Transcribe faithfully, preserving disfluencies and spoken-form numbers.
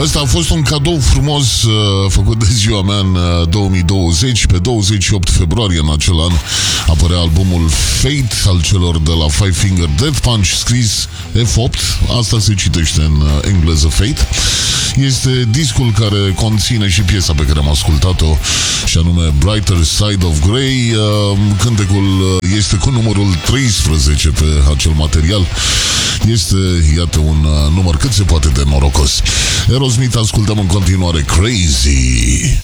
Ăsta a fost un cadou frumos uh, făcut de ziua mea în uh, două mii douăzeci. Pe douăzeci și opt februarie în acel an apărea albumul Fate al celor de la Five Finger Death Punch, scris F opt. Asta se citește în uh, engleză Fate. Este discul care conține și piesa pe care am ascultat-o, și anume Brighter Side of Grey. Uh, cântecul este cu numărul treisprezece pe acel material. Este, iată, un uh, număr cât se poate de norocos. Aerosmith, ascultăm în continuare Crazy.